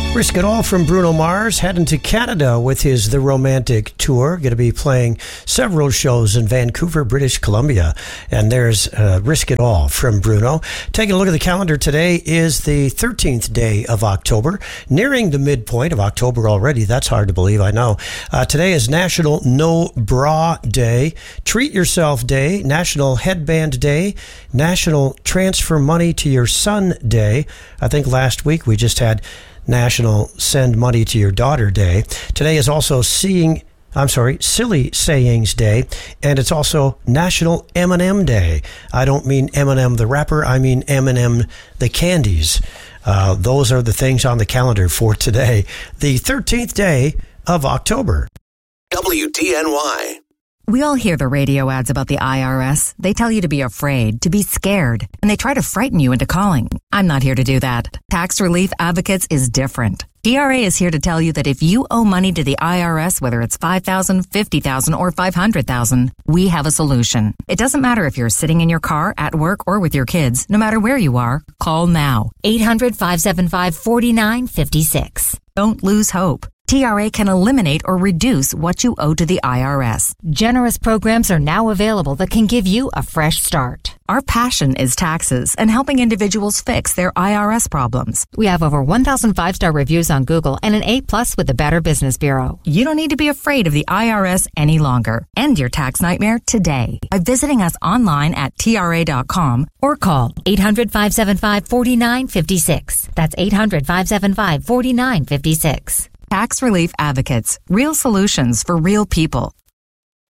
Risk It All from Bruno Mars, heading to Canada with his The Romantic Tour. Going to be playing several shows in Vancouver, British Columbia. And there's Risk It All from Bruno. Taking a look at the calendar, today is the 13th day of October, nearing the midpoint of October already. That's hard to believe, I know. Today is National No Bra Day, Treat Yourself Day, National Headband Day, National Transfer Money to Your Son Day. I think last week we just had National Send Money to Your Daughter Day. Today is also Silly Sayings Day, and it's also National M&M Day. I don't mean M&M the rapper, I mean M&M the candies. Those are the things on the calendar for today, the 13th day of October. WDNY. We all hear the radio ads about the IRS. They tell you to be afraid, to be scared, and they try to frighten you into calling. I'm not here to do that. Tax Relief Advocates is different. TRA is here to tell you that if you owe money to the IRS, whether it's $5,000, $50,000, or $500,000, we have a solution. It doesn't matter if you're sitting in your car, at work, or with your kids. No matter where you are, call now. 800-575-4956. Don't lose hope. TRA can eliminate or reduce what you owe to the IRS. Generous programs are now available that can give you a fresh start. Our passion is taxes and helping individuals fix their IRS problems. We have over 1,000 5-star reviews on Google and an A+ with the Better Business Bureau. You don't need to be afraid of the IRS any longer. End your tax nightmare today by visiting us online at TRA.com or call 800-575-4956. That's 800-575-4956. Tax Relief Advocates. Real solutions for real people.